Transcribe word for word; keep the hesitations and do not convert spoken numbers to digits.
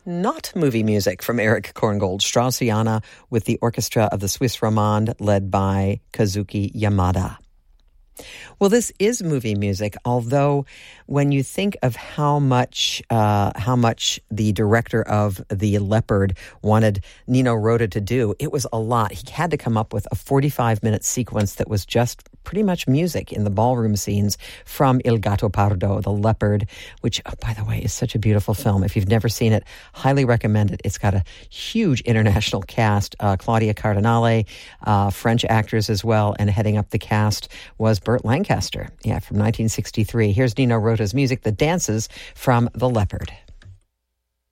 not movie music from Eric Korngold, Straussiana with the orchestra of the Swiss Romande led by Kazuki Yamada. Well, this is movie music, although when you think of how much uh, how much the director of The Leopard wanted Nino Rota to do, it was a lot. He had to come up with a forty-five minute sequence that was just pretty much music in the ballroom scenes from Il Gattopardo, The Leopard, which, oh, by the way, is such a beautiful film. If you've never seen it, highly recommend it. It's got a huge international cast. Uh, Claudia Cardinale, uh, French actors as well, and heading up the cast was Burt Lancaster, yeah, from nineteen sixty-three. Here's Nino Rota's music, The Dances from The Leopard.